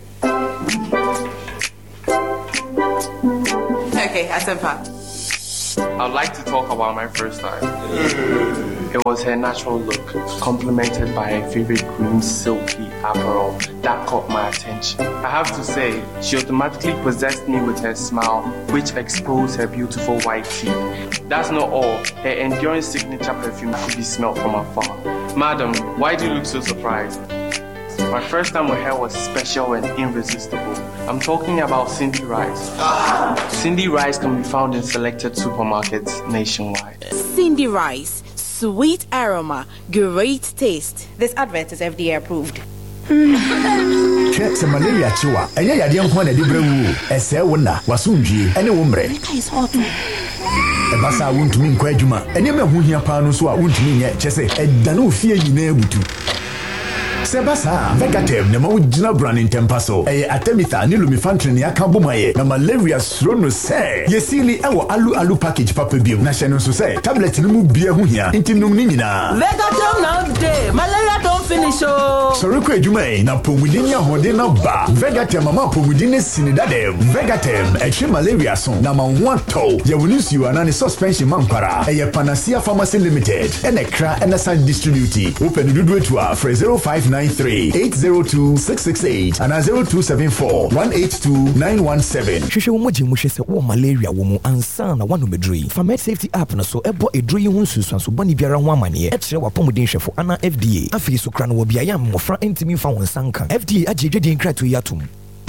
Okay, Asempa.
I'd like to talk about my first time. It was her natural look, complemented by a vivid green silky apparel that caught my attention. I have to say, she automatically possessed me with her smile, which exposed her beautiful white teeth. That's not all. Her enduring signature perfume could be smelled from afar. Madam, why do you look so surprised? My first time with her was special and irresistible. I'm talking about Cindy Rice. Cindy Rice can be found in selected supermarkets nationwide.
Cindy Rice, sweet aroma, great taste.
This advert is F D A approved.
Check some malaria chiwa. Enya yade nko na de brewu. Ese wona wasundwie ene wo mre. Ebasa wontumi nkwa adwuma. Ene me ho hia pa no so a wontumi nye chese edane ofie nyina ebutu. Sebasa, Vegatem, ne ma ujina brand in tempaso. Eye atemitha ni lumifantri ni akabumaye. Na malaria srono se. Yesili ewo alu alu package papa biom. Na shenu so se. Tablet ni mu bia hu hia. Inti num ni nyina.
Vegatem now day. Malaria don't finish oh.
Sorry kwa jume na pomudini ya hode na ba. Vegatem mama pomudini sinidadem. Vegatem eche malaria son. Na manwato. Ye wunisi yu anani suspension mampara. Eye Panacea Pharmacy Limited. Ene kra ene sa distributi. Open dudu etua for zero five nine nine three, eight zero two six six eight and zero two seven four, one eight two nine one seven.
Hwehwɛ wo mogye mu hwɛ sɛ wo malaria wo mu ansa na wano medrui. Fa Med Safety app na so ɛbɔ edrui ho nsusuanso bɔne biara ho amaneɛ. Ɛkyerɛ wapɔmuden hwɛfo ana F D A. Afei so kra no wɔ biayɛ mmɔfra ntimi mfa wɔn nsa nka. F D A agye dwedi nkrato yi atom.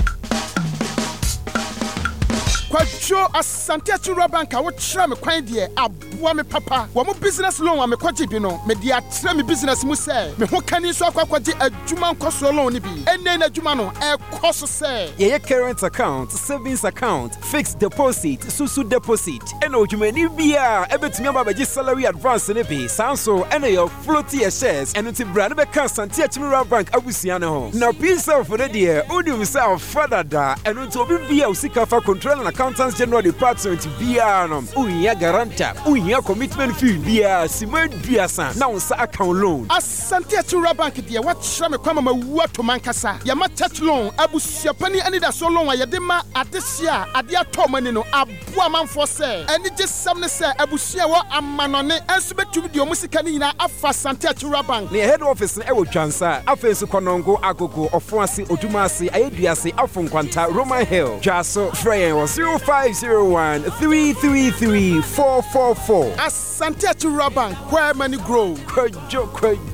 Kwajo Asante Achura Bank a wokyerɛ me kwan deɛ aboa me papa wɔ mo business loan a me kɔgye bi no me de akyerɛ me business mu sɛ me ho kani so akɔkɔgye adwuma nkɔso loan ni bi ɛnɛ na adwuma no ɛkɔ so sɛ
yɛyɛ current account, savings account, fixed deposit, susu deposit ɛna odwumani bia ɛbɛtumi aba bɛgye salary advance ne bi sanso ɛna yɛ floaty shares ɛno nti bra ne bɛka Asante Achura Bank abusua ne ho na pinsel for the dear wonim sɛ afada da ɛno nti obi bia usika fa control na Accountants General Department bia no unya guarantor unya commitment fee bia siman biasa na unsa account loan
Asante Achura Bank deɛ wakyerɛ me kwama mawua to mankasa yɛma church loan abusuapani ani da so loan a yɛde ma adesia ade atɔ mani no aboa manfo sɛ ɛni gye sam ne sɛ abusua wɔ amanɔne ɛnso betumi de ɔmo sika ne nyinaa afa Asante Achura Bank
ne head office na ɛwɔ Twansa afei so Konongo Agogo Ofoase Odumase Ayeduase Afonkwanta Roman Hill Twaso Freyen was zero five zero one, three three three, four four four.
Asante Achura Bank, where money grow.
Kwajo,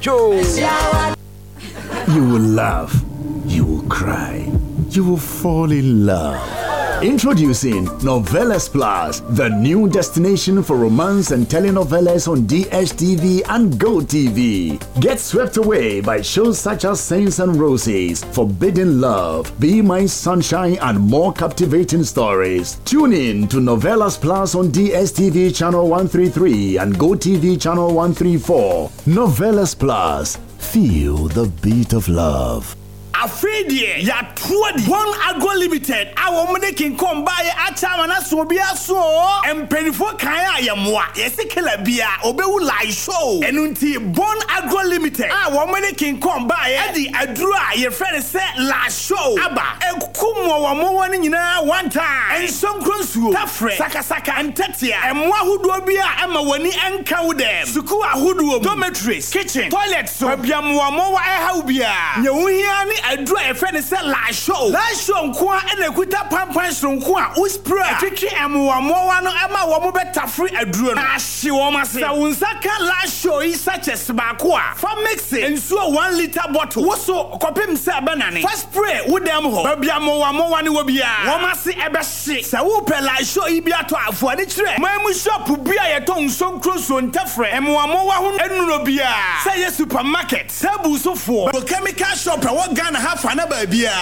kwajo.
You will laugh, you will cry, you will fall in love. Introducing Novelas Plus, the new destination for romance and telenovelas on D S T V and Go T V. Get swept away by shows such as Saints and Roses, Forbidden Love, Be My Sunshine, and more captivating stories. Tune in to Novelas Plus on D S T V channel one thirty-three and Go T V channel one thirty-four. Novelas Plus, feel the beat of love.
Afidie ya twodi One Agro Limited awo mode kin kom bae achama na so bia so empenifo kan ayemwa yesikela bia obewu live show enunti Bon Agro Limited awo mode kin kom bae edi aduru a ye friend say la show aba ekumo wo mo woni nyina one time ensonkronsuo tafre saka saka entetia emwa hudo bia ema woni enka wo dem suku ahudo dormitories kitchen toilet so abiam wo mo wa eha bia nyewuhia ni adru a friend say la show la show nko a na kuta pampan so nko a uspray atwetwe emwa mo wa no ema wo mo betafre adru no ahye wo mase sa unsaka la show is such a sbako a for mix ensuo one liter bottle wo so kopim say benane first spray wo dem ho babia mo wa mo wa ne wo bia wo mase ebe hye sa wo pe la show yi bia to afo ani kire mamu shop bia ye ton so nkro so ntafre emwa mo wa ho enuro bia say ye supermarket sabu so for chemical shop e wo Ghana half na babia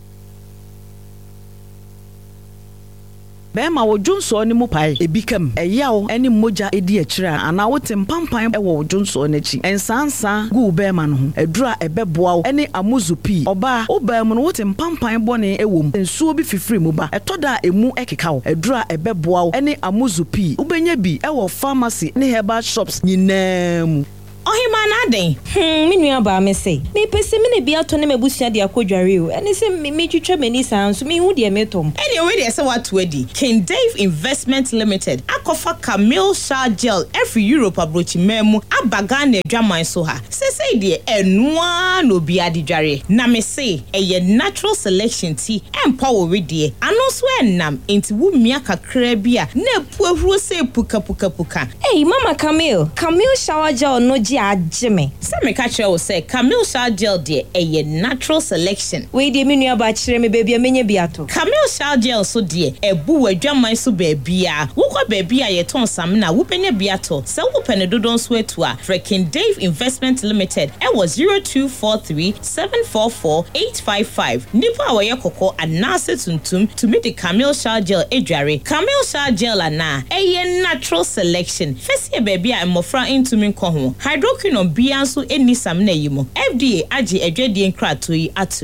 Bema wo Johnson ni mu pai ebikam eyawo eni moja edi akira ana wo tempampan e wo Johnson n'achi ensansa gu bema no ho edura ebeboa wo eni amuzupi oba wo bema no wo tempampan bone ewom ensuo bi fifiri mu ba etoda emu ekeka wo edura ebeboa wo eni amuzupi ubenya bi e wo pharmacy ne herbal shops nyinam
Ohima na den hmm me nua ba me say me pese me ne bia to ne mabusua de akodware o ene se me me twitwa mani san so me hu de me tom
ene we de se watu adi King Dave Investment Limited akofa Camille Shah Gel every Europe abrochi memu abaga na adwaman so ha se say de enua no bia de dware na me say eye natural selection tea empower we de ano so enam enti wo mia kakra bia na epu ahuro se puka puka puka
hey mama Camille Camille Shower Gel no ajime
se me ka kire wo say Camille Shah Gel de eye natural selection
we de me nua ba kire me baby amenye biato
Camille Shah Gel so de ebu wadwaman so baabia wo kwa baabia ye ton sam na wo penye biato se wo pene dodon so etu a King Dave Investment Limited e was zero two four three seven four four eight five five nipa wa ye kokko anase tuntum to meet the Camille Shah Gel edware Camille Shah Gel ana eye natural selection fesi baabia emofra intumi nko ho hydroquinone bia nso eni sam na yimo F D A agi edwedie nkrato yi atum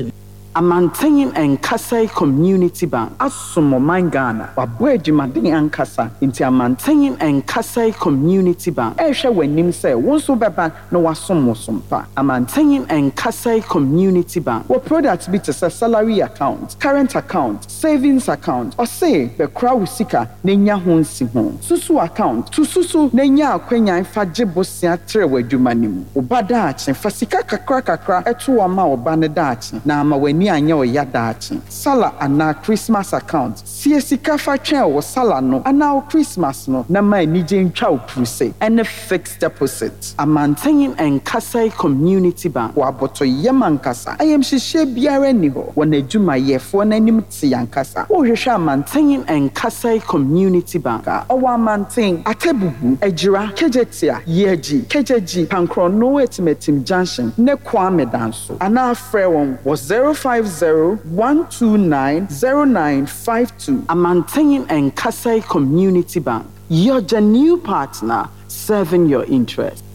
Amantenyin Enkasai Community Bank. Asumo Mangana. Wabwe Jumadini Ankasa. Inti Amantenyin Enkasai Community Bank. Esha wenim se wonso beba no wasomo sompa. Amantenyin Enkasai Community Bank. What products be to say salary account, current account, savings account, or say the crowd sika nenya honsi hon. Susu account. To susu nenya akwenya infa jebosia trewe jumanim. Obada achi fasika kakra kakra etu ama obane dachi. Na ama weni anya oya dachi. Sala ana Christmas account. Sie sika fa twen wo sala no ana o Christmas no na ma enije ntwa opuse. Ene fixed deposit. Amantenyin Enkasai Community Bank. Waboto yemankasa. Ayem hihye biara ni ho. Wona adwuma yefo na nim ti yankasa. Wo hwehwe Amantenyin Enkasai Community Bank. Owa Amanten Atebubu Ejira Kejetia Yeji Kejeji Pankrono Etimetim Junction ne Kwame Danso. Ana frɛ wɔn was zero five zero one two nine zero nine five two. Amantenyin Enkasai Community Bank. You're the new partner serving your interest.